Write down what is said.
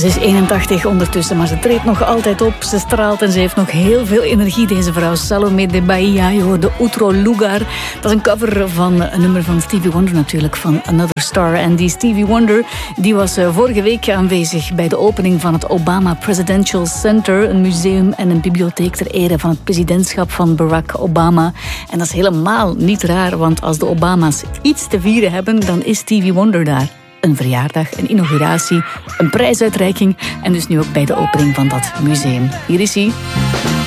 Ze is 81 ondertussen, maar ze treedt nog altijd op. Ze straalt en ze heeft nog heel veel energie, deze vrouw. Salomé de Bahia, je hoort de Outro Lugar. Dat is een cover van een nummer van Stevie Wonder natuurlijk, van Another Star. En die Stevie Wonder die was vorige week aanwezig bij de opening van het Obama Presidential Center. Een museum en een bibliotheek ter ere van het presidentschap van Barack Obama. En dat is helemaal niet raar, want als de Obama's iets te vieren hebben, dan is Stevie Wonder daar. Een verjaardag, een inauguratie, een prijsuitreiking en dus nu ook bij de opening van dat museum. Hier is hij.